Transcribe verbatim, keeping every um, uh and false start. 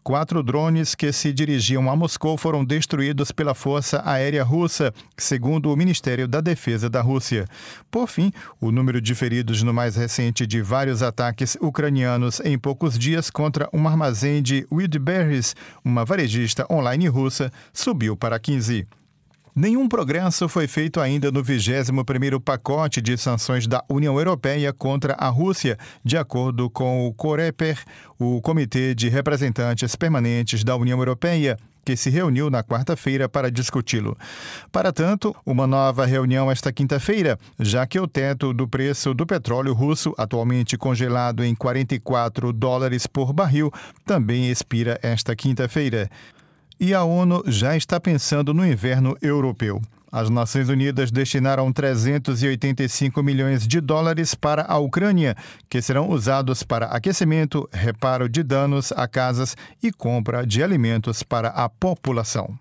Quatro drones que se dirigiam a Moscou foram destruídos pela Força Aérea Russa, segundo o Ministério da Defesa da Rússia. Por fim, o número de feridos no mais recente de vários ataques ucranianos em poucos dias contra um armazém de Wildberries, uma varejista online russa, subiu para quinze. Nenhum progresso foi feito ainda no vigésimo primeiro pacote de sanções da União Europeia contra a Rússia, de acordo com o Coreper, o Comitê de Representantes Permanentes da União Europeia, que se reuniu na quarta-feira para discuti-lo. Para tanto, uma nova reunião esta quinta-feira, já que o teto do preço do petróleo russo, atualmente congelado em quarenta e quatro dólares por barril, também expira esta quinta-feira. E a ONU já está pensando no inverno europeu. As Nações Unidas destinaram trezentos e oitenta e cinco milhões de dólares para a Ucrânia, que serão usados para aquecimento, reparo de danos a casas e compra de alimentos para a população.